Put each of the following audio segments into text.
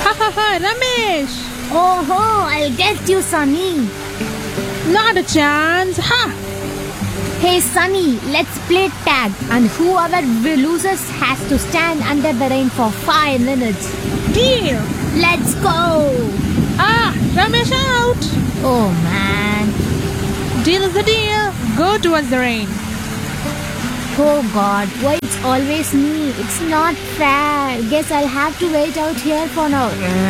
Ha ha ha, Ramesh! Oh ho, I'll get you, Sunny. Not a chance. Ha! Hey Sunny, let's play tag, and whoever loses has to stand under the rain for 5 minutes. Deal! Let's go! Ah, Ramesh out! Oh man. Deal is the deal. Go towards the rain. Oh god, why it's always me? It's not fair. Guess I'll have to wait out here for now.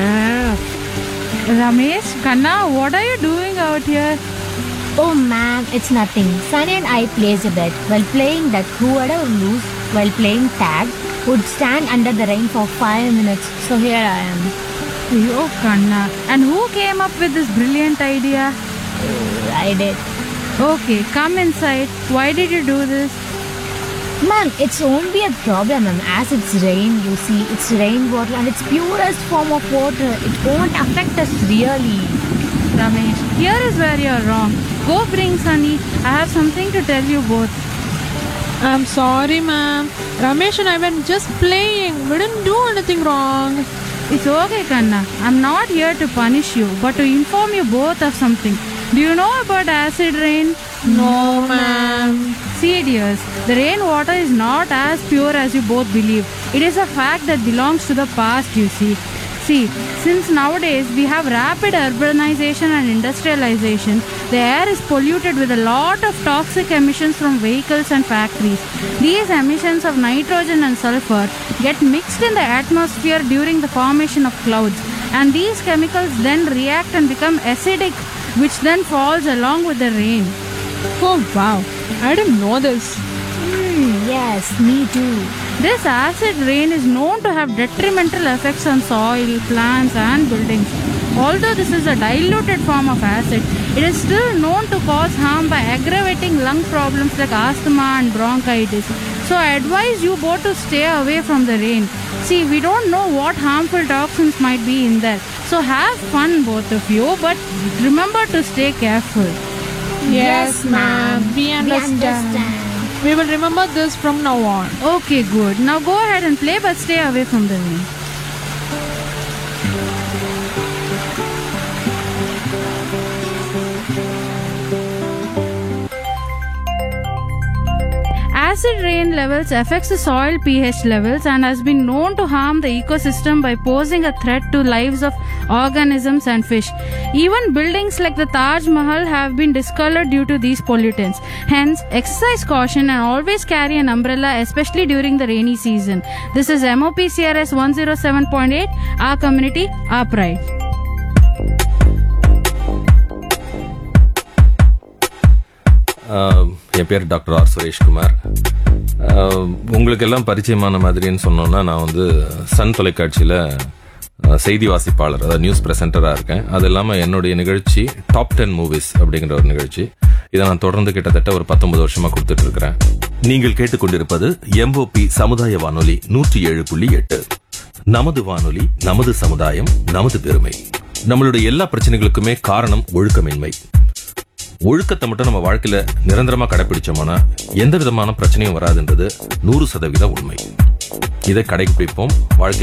Ramesh, Kanna, what are you doing out here? Oh man, it's nothing. Sunny and I placed a bet while playing that whoever lose while playing tag would stand under the rain for 5 minutes. So here I am. Oh, Kanna. And who came up with this brilliant idea? I did. Okay, come inside. Why did you do this? Man, it won't be a problem, ma'am. As it's rain, you see, it's rainwater and it's purest form of water. It won't affect us really. Ramesh, here is where you are wrong. Go bring Sunny. I have something to tell you both. I'm sorry, ma'am. Ramesh and I were just playing. We didn't do anything wrong. It's okay, Kanna. I'm not here to punish you, but to inform you both of something. Do you know about acid rain? No, ma'am. See, dears, the rainwater is not as pure as you both believe. It is a fact that belongs to the past, you see. See, since nowadays we have rapid urbanization and industrialization, the air is polluted with a lot of toxic emissions from vehicles and factories. These emissions of nitrogen and sulfur get mixed in the atmosphere during the formation of clouds, and these chemicals then react and become acidic, which then falls along with the rain. Oh, wow. I didn't know this. Yes, me too. This acid rain is known to have detrimental effects on soil, plants and buildings. Although this is a diluted form of acid, it is still known to cause harm by aggravating lung problems like asthma and bronchitis. So I advise you both to stay away from the rain. See, we don't know what harmful toxins might be in there. So have fun, both of you, but remember to stay careful. Yes, ma'am. We understand. We will remember this from now on. Okay, good. Now go ahead and play, but stay away from the rain. Acid rain levels affects the soil pH levels and has been known to harm the ecosystem by posing a threat to lives of organisms and fish. Even buildings like the Taj Mahal have been discolored due to these pollutants. Hence, exercise caution and always carry an umbrella, especially during the rainy season. This is MOPCRS 107.8, our community, our pride. என் பேர் doctor R Sureshkumar. உங்களுக்கு எல்லாம் பரிச்சயமான மாதிரின்னு சொன்னோன்னா, நான் வந்து Sun தொலைக்காட்சியில் செய்தி வாசிப்பாளர், அதாவது நியூஸ் பிரசன்டராக இருக்கேன். அது இல்லாமல் என்னுடைய நிகழ்ச்சி டாப் 10 மூவிஸ் அப்படிங்கிற ஒரு நிகழ்ச்சி. இதை நான் தொடர்ந்து கிட்டத்தட்ட ஒரு 19 வருஷமாக கொடுத்துட்டு இருக்கிறேன். நீங்கள் கேட்டுக்கொண்டிருப்பது MOP சமுதாய வானொலி 107.8. நமது வானொலி, நமது சமுதாயம், நமது பெருமை. நம்மளுடைய எல்லா பிரச்சனைகளுக்குமே காரணம் ஒழுக்கமின்மை. ஒழுக்கத்தை மட்டும் நம்ம வாழ்க்கையில நிரந்தரமா கடைபிடிச்சோம்னா எந்த விதமான பிரச்சனையும் வராதுன்றது 100% உண்மை. இதை கடைபிடிப்போம். வாழ்க்கை